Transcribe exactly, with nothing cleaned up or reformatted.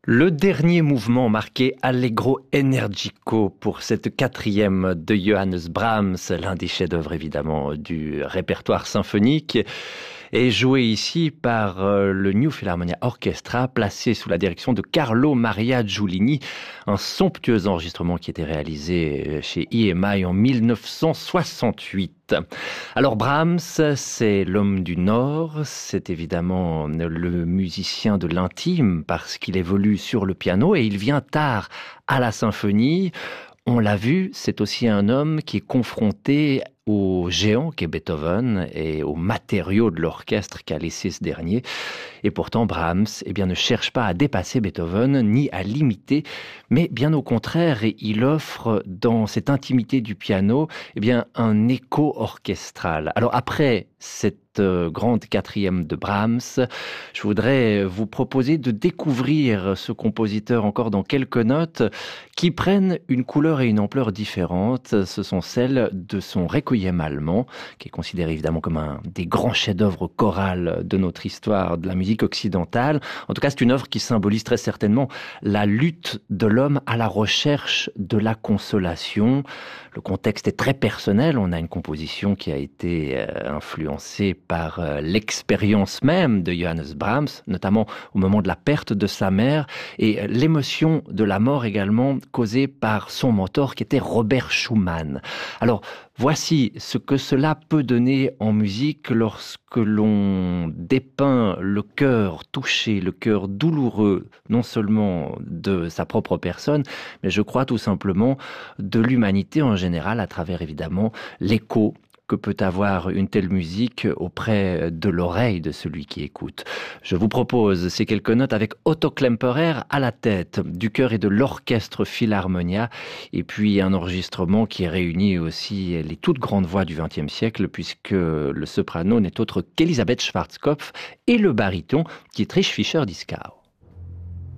Le dernier mouvement marqué Allegro Energico pour cette quatrième de Johannes Brahms, l'un des chefs-d'œuvre évidemment du répertoire symphonique, est joué ici par le New Philharmonia Orchestra, placé sous la direction de Carlo Maria Giulini, un somptueux enregistrement qui était réalisé chez E M I en mille neuf cent soixante-huit. Alors Brahms, c'est l'homme du Nord, c'est évidemment le musicien de l'intime parce qu'il évolue sur le piano et il vient tard à la symphonie. On l'a vu, c'est aussi un homme qui est confronté au géant qu'est Beethoven et aux matériaux de l'orchestre qu'a laissé ce dernier. Et pourtant, Brahms eh bien, ne cherche pas à dépasser Beethoven ni à l'imiter, mais bien au contraire, il offre dans cette intimité du piano eh bien, un écho orchestral. Alors après cette grande quatrième de Brahms, je voudrais vous proposer de découvrir ce compositeur encore dans quelques notes qui prennent une couleur et une ampleur différentes. Ce sont celles de son Requiem allemand, qui est considéré évidemment comme un des grands chefs-d'œuvre chorales de notre histoire de la musique occidentale. En tout cas, c'est une œuvre qui symbolise très certainement la lutte de l'homme à la recherche de la consolation. Le contexte est très personnel. On a une composition qui a été influencée par l'expérience même de Johannes Brahms, notamment au moment de la perte de sa mère, et l'émotion de la mort également causée par son mentor qui était Robert Schumann. Alors, voici ce que cela peut donner en musique lorsque l'on dépeint le cœur touché, le cœur douloureux, non seulement de sa propre personne, mais je crois tout simplement de l'humanité en général, à travers évidemment l'écho que peut avoir une telle musique auprès de l'oreille de celui qui écoute. Je vous propose ces quelques notes avec Otto Klemperer à la tête du chœur et de l'orchestre Philharmonia, et puis un enregistrement qui réunit aussi les toutes grandes voix du vingtième siècle, puisque le soprano n'est autre qu'Elisabeth Schwarzkopf et le baryton Dietrich Fischer-Dieskau.